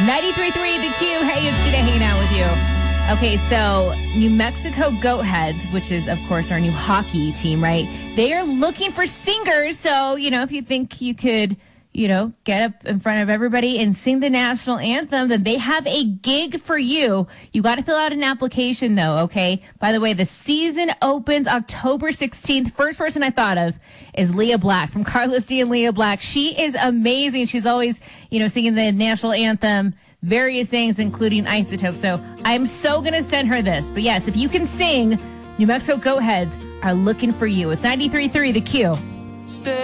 93.3 The Q. Hey, it's Gina hanging out with you. Okay, so New Mexico Goatheads, which is, of course, our new hockey team, right? They are looking for singers. So, if you think you could, get up in front of everybody and sing the national anthem, then they have a gig for you. You got to fill out an application, though, okay? By the way, the season opens October 16th. First person I thought of is Leah Black from Carlos D and Leah Black. She is amazing. She's always, singing the national anthem, various things, including Isotope. So I'm so going to send her this. But yes, if you can sing, New Mexico Goatheads are looking for you. It's 93.3 The Q.